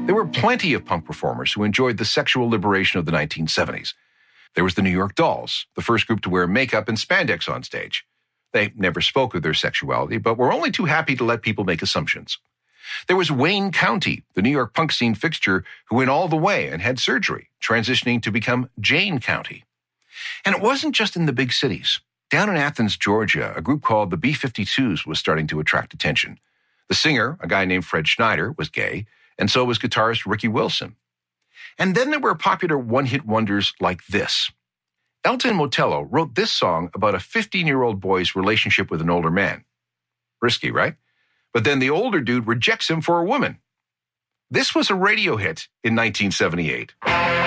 There were plenty of punk performers who enjoyed the sexual liberation of the 1970s. There was the New York Dolls, the first group to wear makeup and spandex on stage. They never spoke of their sexuality, but were only too happy to let people make assumptions. There was Wayne County, the New York punk scene fixture who went all the way and had surgery, transitioning to become Jane County. And it wasn't just in the big cities. Down in Athens, Georgia, a group called the B-52s was starting to attract attention. The singer, a guy named Fred Schneider, was gay, and so was guitarist Ricky Wilson. And then there were popular one-hit wonders like this. Elton Motello wrote this song about a 15-year-old boy's relationship with an older man. Risky, right? But then the older dude rejects him for a woman. This was a radio hit in 1978.